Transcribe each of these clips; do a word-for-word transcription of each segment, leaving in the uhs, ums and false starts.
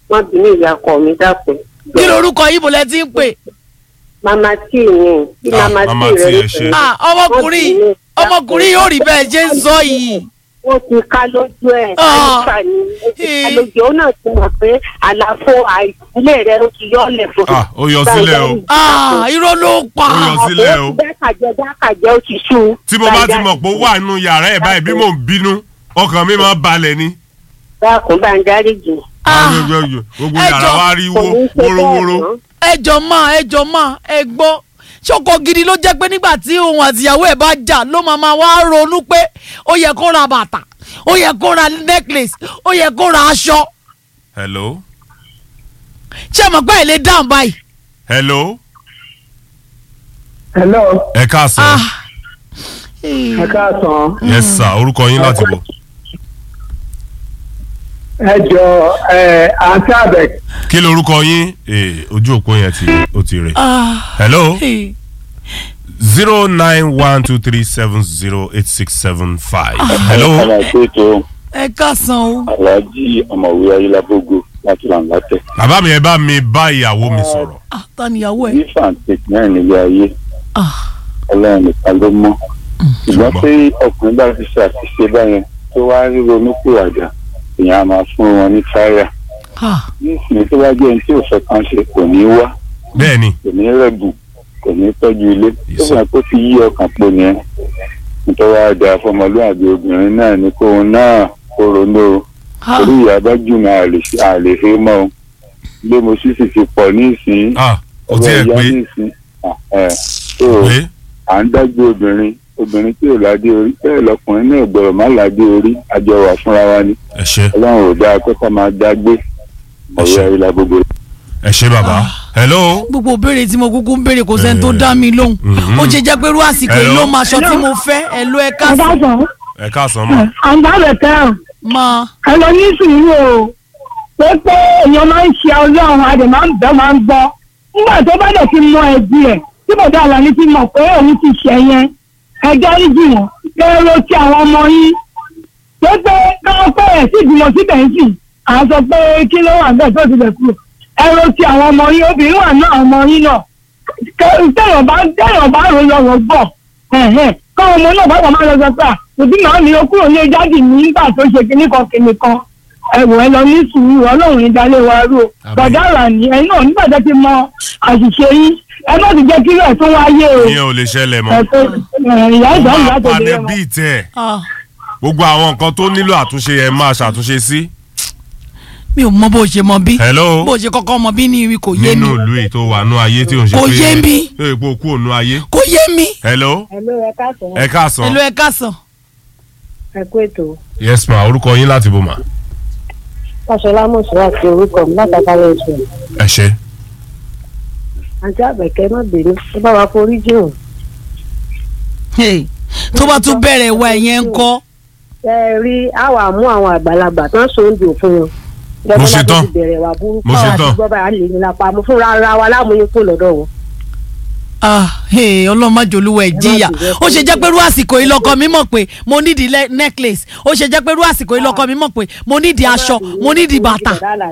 wọ́n bí ní ìyá ọkọ mi dápẹ́. kí lorúkọ yìí bò lẹ ti ń pè. mama tí ni kí mama tí rẹ ṣe. ọmọkùnrin ọmọkùnrin yóò rí bẹ́ẹ̀ ṣe ń sọ yìí. wọ́n ti ká lójú ẹ̀ àyíká ni àlejò ó náà ti mọ̀ pé àlàfo àìsílẹ̀ rẹ̀ ó ti yọ ọ́lẹ̀ fún mi. ó yọ sílẹ̀ o. irọ́ ló pa. ó yọ sílẹ̀ o. dákàjẹ́ dákàjẹ́ ó ti sú. tí mo bá ti mọ̀ pé ó wà nínú yàrá ẹ̀ báyìí bí mò ń bínú ọkàn mi máa balẹ̀ ni. dákun bá ń dáríjì. gbogbo yàrá wa rí wórówóró. ẹjọ máa ẹjọ máa ẹ gbọ́ ṣọkọ gidi ló jẹ́ pé nígbà tí òun àtìyàwó ẹ̀ bá jà ló máa máa wá ronú pé ó yẹ kó ra bàtà ó yẹ kó ra necklace ó yẹ kó ra aṣọ. hello. ṣé mo gbọ́ ẹ̀ lè dáhùn báyìí. hello. hello. ẹ káàsán. ẹ káàsán. yes sir orúkọ yín láti bọ̀. ẹ jọ ẹ àǹtí àbẹ. kí lorúkọ yín ojú òpó yẹn ti ó ti rè. hello. zero nine one two three seven zero eight six seven five. hello. ẹ káàsán o. Alhaji ọmọwé ayélujábógo láti làǹlàtẹ. bàbá mi ẹ bá mi bá ìyàwó mi sọ̀rọ̀. ta ni ìyàwó ẹ. ní fàǹtẹ̀kì náà nílé ayé ọlọ́run nìkan ló mọ̀. ṣùgbọ́n pé ọkùnrin bá ti ṣe àṣìṣe báyẹn tó wá rí ronúpìwàdà èèyàn á máa fún wọn ní táyà. ní ìsinmi tó bá jẹ́ ẹni tí òfin kan ṣe kò ní wá. bẹ́ẹ̀ni. kò ní rẹ̀bù kò ní tọ́jú ilé. tó bá kó ti yí ọkàn pò ní ẹ. nítorí àjà fọmọlúwàbí obìnrin náà ní kóun náà kó ronú o. orí ìyá bá jùmọ̀ àlè ṣe mọ́ o. ilé mo sì sì ti pọ̀ ní ìsín. ó ti ẹ̀ pé. pé. à ń dájú obìnrin obìnrin tí ò ládé orí bẹ́ẹ̀ lọkùnrin náà gbọ́dọ̀ má ládé orí àjọ wà fúnra wa ni. ẹ ṣé. ọlọ́run ò dáa pé ká máa dágbé ọ̀rẹ́ ayélujára gbogbo. ẹ ṣé bàbá. hello. gbogbo béèrè tí mo kúkú ń béèrè kò sẹ́ni tó dá mi lóhùn. ó ṣe jẹ́ pé irú àsìkò yìí ló máa aṣọ tí mo fẹ́ ẹ ló ẹ káàsán. ẹ káàsán mọ́. àǹtí àbẹ tẹ́ mọ. ẹ lọ ní sùúrù o pé pé èèyàn máa ń ṣe ọlọ́run adè máa ń bẹ́ máa ń gbọ́ nígbà tó bá dẹ̀ ti mọ ẹbí ẹ̀ tí bọ̀dá àlàní ti mọ̀ pé òun ti ṣẹ̀ yẹn ẹjọ́ ìjì wọn kẹ́rọ tí àwọn ọmọ yín tó pé káwọn pé ẹ̀ sì bímọ síbẹ̀ ń sìn à ń sọ pé kí ló wà bẹ́ẹ̀ tó ti bẹ̀ kúrò ẹ̀rọ tí àwọn ọmọ yín obìnrin wà náà ọmọ yín náà tẹ̀yàn bá tẹ̀yàn bá rò lọ́wọ́ bọ̀ káwọn ọmọ náà bá wà máa lọ sọ pé òbí náà ní okúrò ní jáde nígbà tó ṣe kinní kan kinní kan ẹ̀wọ̀ ẹ lọ ní sùúrù ọlọ́run ní dalẹ̀ wa rú o bọ̀dá àlàní ẹ̀yin náà nígbà tó ti mọ àṣìṣe yín ẹ má ti jẹ́ kí rẹ̀ tó wáyé o. ìyẹn ò lè ṣẹlẹ̀ mọ́. ìyá ìjọ ìyá tó dé mọ́. bíi tẹ̀ gbogbo àwọn nǹkan tó nílò àtúnṣe yẹn máa ṣàtúnṣe sí. mi ò mọ bó ṣe mọ bí. hello. bó ṣe kọ́kọ́ mọ bí ni kò yé mi. nínú ìlú èyí tó wà nú ayé tí ò ń ṣe pé. kò yé mi. èèpo kú ònú ayé. kò yé mi. hello. hello ẹ káàsán. ẹ káàsán. hello ẹ káàsán. ẹ kú ètò. yes ma orúkọ yín láti bò mà. Fáṣọlá Mọ̀ṣúrà àti orúkọ mi látàkàrẹ̀ ètò. ẹ ṣé. àǹtí àbẹ̀kẹ́ má bínú ẹ bá wa forí jìn o. tó bá tún bẹ̀rẹ̀ ìwà ẹ̀yẹn ń kọ́. ẹ rí àwa mú àwọn àgbàlagbà tán sóńdò fún wọn. mo ṣe tán mo ṣe tán. gbọ́dọ̀ àlè ní lápá mo fúnra ara wa lámúyẹ kó lọ́dọ̀ wọn. ọlọ́mọjòlúwọ̀ ẹ̀ jìyà ó ṣe jẹ́ pé irú àsìkò yìí lọ́kọ mi mọ̀ pé mo nídìí necklace ó ṣe jẹ́ pé irú àsìkò yìí lọ́kọ mi mọ̀ pé mo nídìí aṣọ mo nídìí bàtà.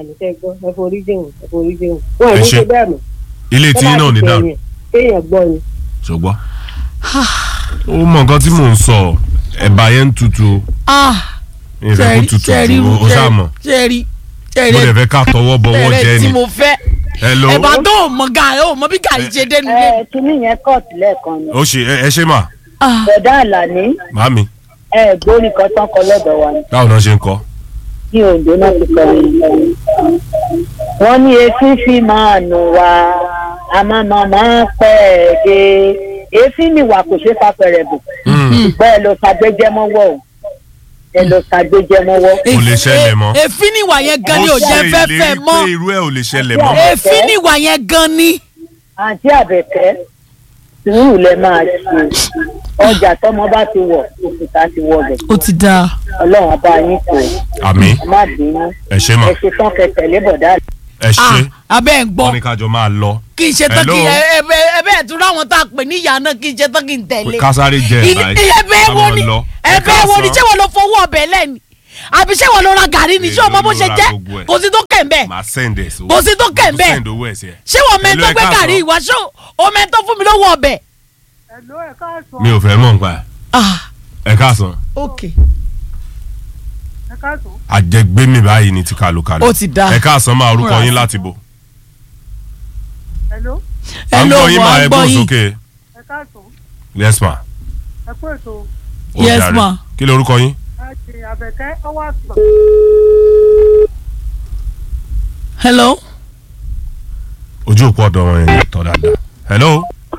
ẹ ṣe ilé tí náà ní dáhùn. kéèyàn gbọ́ ni. ṣùgbọ́n ó mọ nǹkan tí mò ń sọ ẹ̀bà yẹn ń tutù ìfẹ́ kó tutù ó ṣàmọ̀ mo lè fẹ́ ká tọwọ́ bọwọ́ jẹ́ ni. hello. ẹ̀bà tó mọ gàrí ó mọ bí gàrí ṣe dénú lé. ẹ kíní yẹn kọ́ọ̀tù lẹ́ẹ̀kan ni. ó ṣe ẹ ṣe mà. bọ̀dá àlàní. màámi. ẹ gbórí kan tán kọ lọ́dọ̀ wa ni. báwo náà ṣe ń kọ. ní Oǹdó náà ti kọ ní. wọ́n ní etí fi máa nù wá àmọ́ màmá pẹ́ dé èéfín nìwà kò ṣe fapẹ̀rẹ̀ bò. bẹ́ẹ̀ ló ṣàgbéjẹ́ mọ́wọ́ o ẹ lọ ṣàgbéjẹ́ mọ́wọ́. kò lè ṣẹlẹ̀ mọ́. èéfín nìwà yẹn gan ni ò jẹ́ fẹ́fẹ́ mọ́. ó ṣe ìlérí pé irú ẹ̀ ò lè ṣẹlẹ̀ mọ́. èéfín nìwà yẹn gan ni. àǹtí àbẹ̀kẹ́ sùúrù lẹ máa ṣe ọjà tọmọ bá ti wọ̀ òkúta ti wọ̀ bẹ̀. ó ti dáa. ọlọ́run bá yín kọ́ àmín. má bínú ẹ ṣe mà. ẹ ṣe tán kẹtẹ̀lé bọ̀dá. ẹ ṣe. abẹ́ ń gbọ́. wọ́n ní kájọ máa lọ. kì í ṣe tán kí ẹ bẹ́ẹ̀ tún ráwọn tá a pè ní ìyá náà kì í ṣe tán kí n tẹ̀lé. kásáré jẹ ẹ̀bà yìí. ẹbẹ̀ wo ni ẹbẹ̀ wo ni ṣé wọn lọ fọwọ́ ọbẹ̀ lẹ́ni àbí ṣé wọn lọ ra gàrí ni ṣé ọmọ bó ṣe jẹ́ kò sí tó kẹ̀ ń bẹ̀. màá send ẹ̀ kò sí tó kẹ̀ ń bẹ̀. ṣé wọ́n mẹ́ tó gbé gàrí ìwà ṣó o mẹ́ tó fún mi lówó ọbẹ̀. mi ò fẹ́ mọ̀ nípa ẹ̀ ẹ̀ káàsán. ok. àjẹgbé mi báyìí ni ti kàlùkàlù. ó ti da. ẹ̀ káàsán máa orúkọ yín láti bò. hello. hello mo ń gbọ́ yín. ẹ káàsán. yes ma. ẹ kú ètò. yes ma. kí lorúkọ yín. Àbẹ̀kẹ́ ọwọ́ àgbà. hello. ojú òpó ọ̀dọ̀ wọn yẹn tọ́ dáadáa. hello.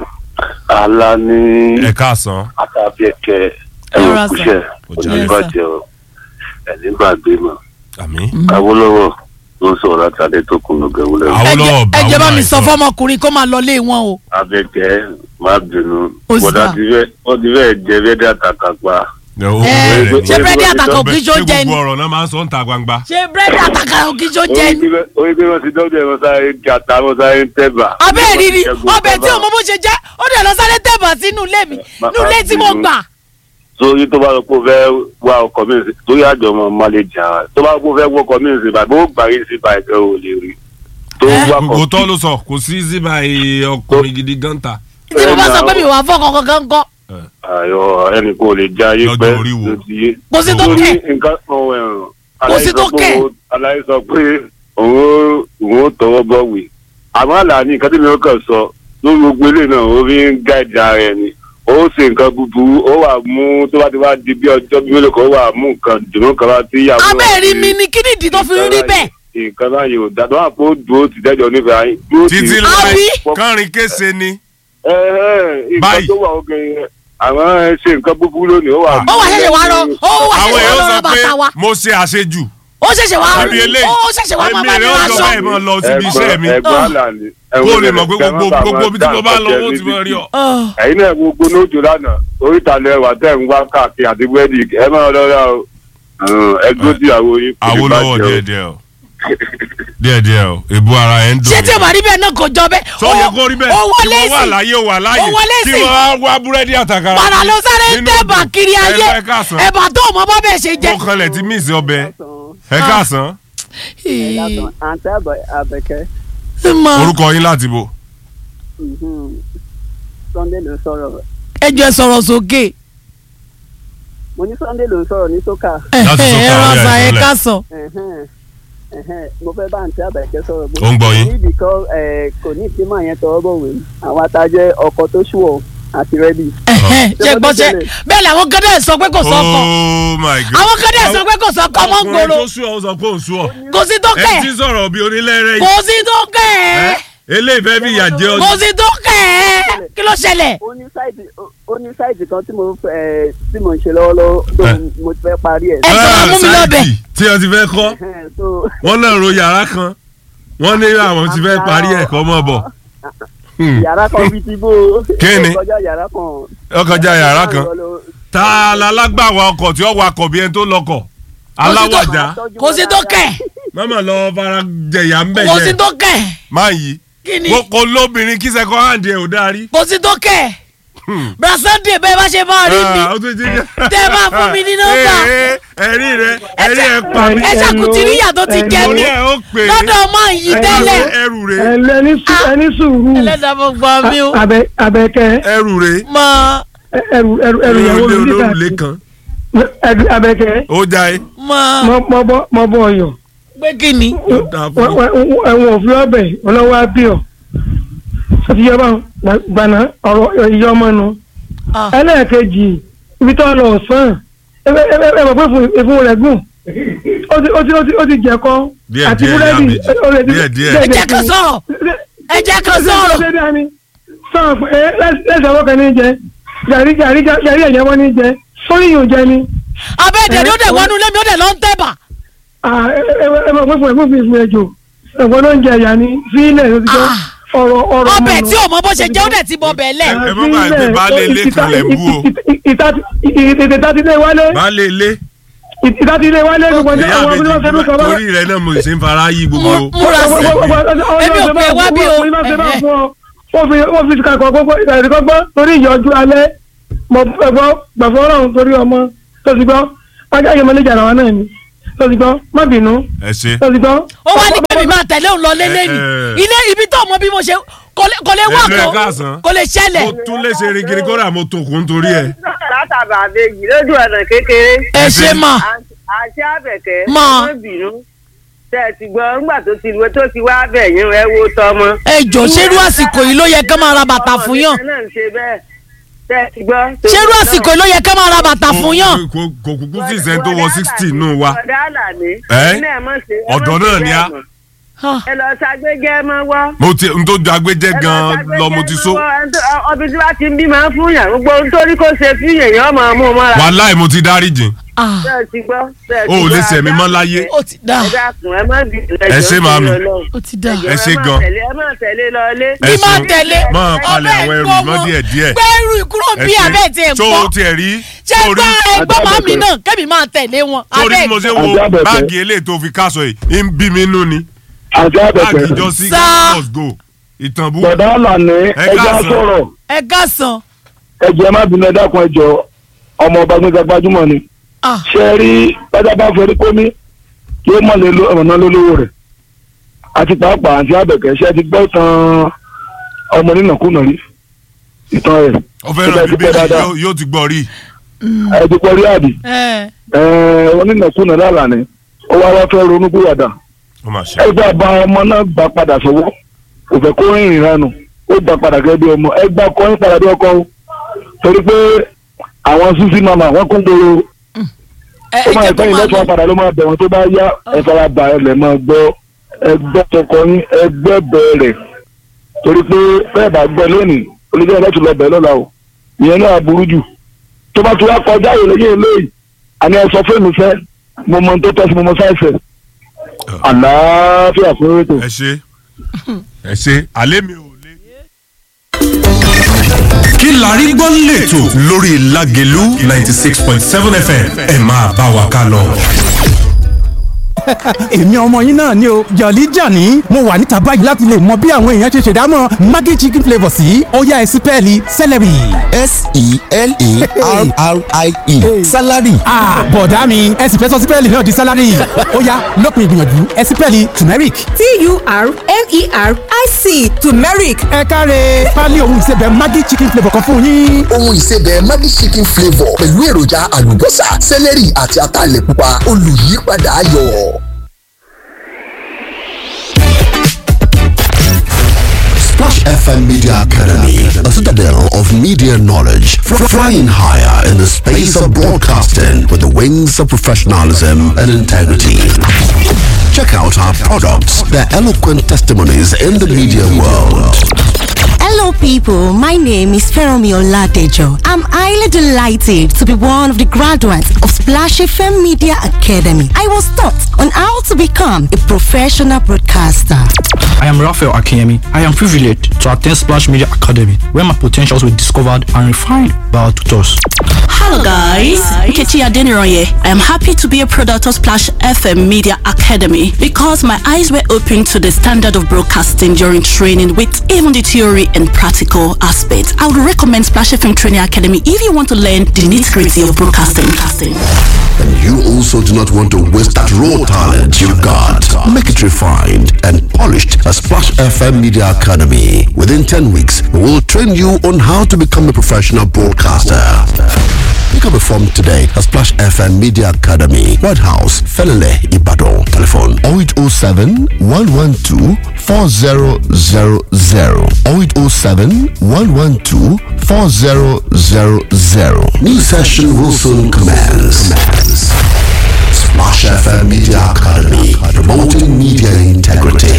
ala ni. ẹ káàsán. Àbẹ̀kẹ́ ẹ̀rọ kúṣẹ̀ onígbàjẹ́ o ẹ̀ní gbàgbé mọ́. àmín. Awólọ́wọ̀ ló sọ̀rọ̀ láti adé tó kùn lóge wúlẹ̀. Awólọ́wọ̀ bá ẹ jẹ́ bá mi sọ fọ́mọkùnrin kó máa lọ lé wọn o. Àbẹ̀kẹ́ má bínú. Ó sì bọ́dà dá. ti fẹ́ wọ́n ti fẹ́ jẹ bẹ́ẹ̀dì àtàkà pa. ṣé búrẹ́dì àtàkà òkìjọ jẹ ṣé ni. gbogbo ọ̀rọ̀ náà máa ń sọ ń ta gbangba. ṣé búrẹ́dì àtàkà òkìjọ jẹ ni. orí pé wọ́n ti dọ́dọ̀ ẹ̀ wọ́n sáré gàtà wọ́n sáré ń tẹ̀bà. abẹ́ ìrírí ọbẹ̀ tí o mọ bó ṣe jẹ́ ó dẹ̀ lọ sáré tẹ̀bà sínú ilé mi nínú ilé tí mo gbà. sórí tó bá lọ pé ó fẹ́ wá ọkọ̀ mi sí torí àjọ ọmọ mọ́lẹ́jà tó bá pé ó fẹ́ wọ ọkọ̀ mi sí bàbá ó gbàrí sí bàbá ò lè rí. tó wá kọ̀ òótọ́ ló sọ kò sí síbà ọkùnrin gidi gan ta. tí mo bá sọ pé mi wà fọkàn kankan kọ́. ayọ̀ ẹnì kò lè já ayé pẹ́ Lọ́jọ́ orí wo? ló ti yé. kò sí tó kẹ̀. nǹkan kan ẹ̀rùn. Kò sí tó kẹ̀. aláì sọ pé òun òun ó tọwọ́ bọ̀ wì. àmọ́ àlàní nǹkan tí mi ò kàn sọ lórí gbogbo ilé náà ó fi ń gáìdì ara ẹ̀ ni. ó ṣe nǹkan búburú ó wà mú tó bá ti wá di bí ọjọ́ bí mélòó kan ó wà mú nǹkan dùnú kan bá tí ìyàwó. abẹ́ ìrí mi ni kí nìdí tó fi rí bẹ́ẹ̀. nǹkan náà yóò dá tó wà pé ó dúró ti dẹ́jọ́ nífẹ̀ẹ́ ayé. títí láì kánrin kése ni. nǹkan tó wà ó gẹ̀yìn àwọn ṣe nǹkan búburú lónìí ó wà. ó wà ṣẹ̀ṣẹ̀ wá rọ ó wà àwọn ṣẹ̀ṣẹ̀ èèyàn wá sọ rọ pé bàtà wa mo ṣe àṣejù. ó ṣẹ̀ṣẹ̀ wá àbí eléyìí ó ṣẹ̀ṣẹ̀ wá máa bá mi èmi aṣọ. rẹ̀ ó sọ lọ síbi iṣẹ́ mi ẹ̀gbọ́n àlàní. kó o lè mọ̀ pé gbogbo gbogbo bí tí mo bá lọ owó ti mọ̀ rí ọ. ẹ̀yin náà gbogbo lójú lánàá oríta lẹ wà tẹ̀ ń wá káàkiri àti búrẹ́dì ẹ máa lọ́ra o ẹgbẹ́ tí àwọn yìí. Awólọ́wọ̀ díẹ̀díẹ̀ o díẹ̀díẹ̀ o èbú ara ẹ̀ ń dùn. ṣé tí o bá rí bẹ́ẹ̀ náà kò jọ bẹ́ẹ̀. sọ yẹ kó rí bẹ́ẹ̀ ó wọlé kí sí wọ́n wà láyé wà láyé ó wọlé kí sí wọ́n wá búrẹ́dì àtàkàrà. padà lọ sáré ń tẹ̀bà kiri ayé ẹ káàsán. ẹ̀bà tó o mọ bọ́ bẹ́ẹ̀ ṣe jẹ́. mo kanlẹ̀ tí míìsì ọbẹ̀ ẹ káàsán. àǹtí Àbẹ̀kẹ́. orúkọ yín láti bo. Sunday ló ń sọ̀rọ̀. ẹ jẹ́ sọ̀rọ̀ sókè. mo ní Sunday ló ń sọ̀rọ̀ ní sókà. Láti ẹ sọ́kà, ẹ ọ̀yá rasa ẹ ìpínlẹ̀. ká sọ. mo fẹ́ bá àǹtí Àbẹ̀kẹ́ sọ̀rọ̀. Ó ń gbọ́ yín. níbi kan kò ní ìpínmọ̀ yẹn tọwọ́ bọ̀wé àwọn atajẹ́ ọkọ̀ tó ṣùwọ̀ àti rẹ́dì. ṣe gbọ́ ṣe bẹ́ẹ̀ làwọn gẹ́dẹ́ sọ pé kò sọ́kọ oh my god. àwọn gẹ́dẹ́ sọ pé kò sọ́kọ mọ́ gbòòrò ọkùnrin tó sú ọ sọ pé òun sú ọ. kò sí tó ẹ kẹ̀ ti sọ̀rọ̀ bí onílẹ̀rẹ̀ kò yìí. sí tó kẹ̀ eléyìí fẹ́ bí ìyà jẹ́ kò ọdún. sí tó kẹ̀ kí ló ṣẹlẹ̀. ó ní sáìtì ó ní sáìtì kan tí mo fẹ́ tí mo ń ṣe lọ́wọ́lọ́wọ́ tó mo ti fẹ́ parí ẹ̀. ẹ sọ ma mú mi lọ́bẹ̀. tí wọ́n ti fẹ́ kọ́ so wọ́n náà ro yàrá kan wọ́n ní àwọn ti fẹ́ parí ẹ̀kọ́ mọ́ bọ̀. yàrá kan bíi ti bó. Kí ni? kọjá yàrá kan. ó kọjá yàrá kan ta lálágbàwà ọkọ̀ tí ó wakọ̀ bí ẹni tó lọkọ̀ aláwàdá kò sí tó kẹ̀ mọ́mọ́ lọ fara jẹ̀yà ń bẹ̀ kò sí yẹn tó kẹ̀ máa yí kí ni kò lóbìnrin kí sẹ́kọ̀ hàndì ẹ̀ ò dárí. kò sí tó kẹ̀ brasande bẹ́ẹ̀ bá ṣe máa rí mi tẹ́ ẹ máa fún mi ní nọ́mbà ẹ̀rí rẹ ẹ̀rí ẹ̀ pa mí. ẹ ṣàkùtì níyà tó ti jẹ orí mí ẹ̀ ó pè é lọ́dọ̀ máa yí tẹ́lẹ̀ ẹrù rẹ ẹni sùúrù ẹlẹ́dàá mo gbọ́ mi o Àbẹ̀- Àbẹ̀kẹ́ ẹrù rẹ mọ ẹrù ẹrù ẹrù ìyàwó olè mi nígbà olórùlé kan tí Àbẹ̀kẹ́ ó já ẹ. mọ mọ bọ mọ bọ ọyọ pé kí ni. ó dáa fún mi. ẹ̀wọ̀n òfin ọbẹ̀ ọlọ́wọ́ abíọ̀ sọfíyọba gbaná ọ̀rọ̀ ìyá ọmọ nu Ah. ẹlẹ́ẹ̀kejì ibi tó lọ ọ̀sán ẹ ẹ mọ̀ pé ìfún rẹ̀ gùn ó ti ó ti ó ti ó ti jẹ̀kọ́ Díẹ̀ àti díẹ̀ búrẹ́dì yá méjì. Díẹ̀ díẹ̀. ẹ jẹ́ kan sọ̀rọ̀ ẹ jẹ́ kan sọ̀rọ̀ sọ̀rọ̀ pé lẹ́sẹ̀ ọwọ́ kan ní jẹ gàrí gàrí gàrí ẹ̀yẹ wọn ní jẹ sórí yóò jẹ ni. abẹ́ẹ̀dẹ̀ ni ó dẹ̀ wọnú lẹ́mi ó dẹ̀ lọ ń tẹ̀bà. ẹ mọ̀ pé fún ẹ̀fún fi fún ẹjọ́ ẹ̀gbọ́n ló ń jẹ ẹ̀yà ni sílẹ̀ ló ti jẹ́ ọ̀rọ̀ ọ̀rọ̀ ọbẹ̀ tí ò mọ bó ṣe jẹ́ ó dẹ̀ ti bọ bẹ̀ lẹ̀. ẹ má bàa gbé baálé ilé kan lẹ̀ bú o. ìtàtílé wálé baálé ilé. ìtàtílé wálé gbogbo ọjọ́ ìyá àwọn mi ọmọdé wọn fẹ́ẹ́ ti lọ́kọ̀ bá. torí rẹ náà mo sì ń fara yí gbogbo. múra sí èmi ò pè wá bí o. wọ́n fi kàkọ́ gbogbo ìdàrí gbọ́ torí ìyọjú alẹ́ mọ̀ ẹ̀gbọ́ gbàfọ́ ọlọ́run torí ọmọ tó ti gbọ́ ajá yẹn mọ́lẹ́jà làwọn náà ni lọ́sí gbọ́ má bínú. ẹ ṣe. lọ́sí gbọ́. ó wá ní kébì máa tẹ̀lé òun lọ lélẹ́yìn ilé ibi tó mọ bí mo ṣe kò lè wà kó kò lè ṣẹlẹ̀. mo tún lè ṣe rigiri kódà mo tó kún torí ẹ. látàbà àbẹ̀jì lójú ọ̀nà kékeré. ẹ ṣe mà. àti àbẹ̀kẹ́ mà. má bínú tẹ ẹ ti gbọ́ ńgbà tó ti tó ti wá bẹ̀ yín ẹ wo tọmọ. ẹ jọ ṣerú àsìkò yìí ló yẹ ká máa ra bàtà fún yàn. ṣerú àsìkò yìí ló yẹ ká máa ra bàtà fún yàn. kò kúkú sí ìṣẹ́ tó wọ sixty nù wa. ẹ ọ̀dọ́ náà ni a. ẹ lọ ṣàgbéjẹ mọ wọ. mo ti n tó ju agbẹjẹ gan lọ mo ti so. ọbí tí wàá ti ń bí máa ń fún yàn gbogbo nítorí kó ṣe fi yèèyàn ọmọ ọmọ mọ́ra. wàláì mo ti dárí jìn. bẹ́ẹ̀ ti gbọ́ bẹ́ẹ̀ ti o ò gbọ́ lè sẹ̀mí mọ́ láyé. ó ti dá. ẹ dákun ẹ má bí ẹ ṣe màmí. ó ti dá. ẹ ṣe gan. ẹ má tẹ̀lé lọlé. ẹ bí máa tẹ̀lé. máa palẹ̀ àwọn ẹrù mọ́ díẹ̀ díẹ̀. gbẹ́rù ìkúrò bí abẹ́ ti ẹ̀ tó gbọ́. o tiẹ̀ rí. ṣé gbọ́ ẹgbọ́n màmí náà kẹ́mi máa tẹ̀lé wọn. torí bí mo ṣe wo báàgì eléyìí tó fi káṣọ yìí ń bí mi nú ni. àti báàgì àbẹ̀kẹ́. ìjọsí must go ìtànbù. bọ̀dá àlàní ẹja sọ̀rọ̀ ẹ gásán. ẹjẹ má bínú ẹ dákun ẹjọ ọmọ ọba gbẹgbẹ gbajúmọ̀ ni. ṣe rí bàjá bá fẹ́ rí kómi kí ó mọ̀ lé ọ̀nà lólówó rẹ̀ àti pàápàá àti àbẹ̀kẹ́ ṣe ti gbọ́ ìtàn ọmọ nínàkúnà rí ìtàn rẹ̀. ó fẹ́ràn bíbélì yóò ti gbọ́ rí. ẹ ti pọ̀ rí àbí. onínàkúnà lálàní ó wá wá fẹ́ ronú gbúwàdà. ẹgbẹ́ àbá ọmọ náà gbà padà sọ́wọ́ kò fẹ́ kó rìnrìn ránu ó gbà padà gẹ́gẹ́ bí ọmọ ẹgbẹ́ ọkọ yín padà bí ọkọ torí pé àwọn sísí mama wọn kún gbòòrò ó máa ẹ̀kọ́ yìí lẹ́tọ̀ọ́ padà ló máa bẹ̀ wọ́n tó bá yá ẹ fara bà ẹ lẹ̀ máa gbọ́ ẹgbẹ́ tọkọ yín ẹgbẹ́ bẹ̀rẹ̀ torí pé bẹ́ẹ̀ bá gbẹ lónìí olùjẹ́ ẹlẹ́tù lọ bẹ̀ lọ́la o ìyẹn náà burú jù tó bá ti wá kọjá ìròyìn eléyìí àní ẹ sọ fún mi fẹ́ mo mọ tó tọ́ sí mo mọ sáìsẹ̀ àlàáfíà fún ètò. ẹ ṣe ẹ ṣe alẹ́ mi ò lé. kí la rí gbọ́ lẹ́tọ̀ lórí Lágelú ninety six point seven F M ẹ máa bá wa ká lọ. èmi ọmọ yín náà ni o Jọ̀lí Jàní mo wà níta báyìí láti lè mọ bí àwọn èèyàn ṣe ṣèdámọ̀ Maggi chicken flavour sí ọ̀yá ẹ̀sìn pẹ́ẹ́lí celery. S E L E R R I E salary. bọ̀dá mi ẹ̀sìn fẹ́ sọ sí pẹ́ẹ́lí náà di salary ọ̀yá lópin ìgbìyànjú ẹ̀sìn pẹ́ẹ́lí turmeric. T U R M E R I C turmeric. ẹ káre pálí ohun ìsebẹ̀ Maggi chicken flavour kan fún yín. ohun ìsebẹ̀ Maggi chicken flavour pẹ̀lú èròjà àlùbọ́sà celery àti ataalẹ̀ pupa olùyípadà ayọ̀. Splash F M Media Academy, a citadel of media knowledge, flying higher in the space of broadcasting with the wings of professionalism and integrity. Check out our products, their eloquent testimonies in the media world. Hello people, my name is Feromi Oladejo. I'm highly delighted to be one of the graduates of Splash F M Media Academy. I was taught on how to become a professional broadcaster. I am Raphael Akemi. I am privileged to attend Splash Media Academy, where my potentials were discovered and refined by our tutors. Hello guys, Nkechi Adeniroye. I am happy to be a product of Splash F M Media Academy because my eyes were opened to the standard of broadcasting during training with even the theory and practical aspects. I would recommend Splash F M Training Academy if you want to learn the nitty-gritty of broadcasting. And you also do not want to waste that raw talent you've got. Make it refined and polished at Splash F M Media Academy. Within ten weeks, we will train you on how to become a professional broadcaster. Pick up a form today at Splash F M Media Academy, White House, Felele, Ibadan. Telephone oh eight oh seven, one one two, four oh zero zero. oh eight oh seven, one one two, four oh zero zero. New session will soon commence. Splash F M Media Academy, promoting media integrity.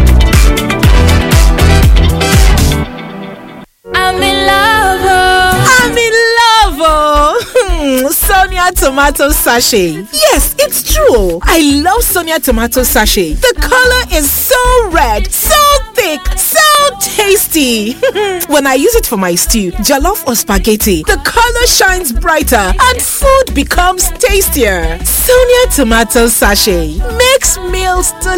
I'm in love. I'm in love. Oh. Sonia tomato sachet. Yes, it's true. I love Sonia tomato sachet. The color is so red, so thick, so tasty. When I use it for my stew, jollof or spaghetti, the color shines brighter and food becomes tastier. Sonia tomato sachet makes meals delicious.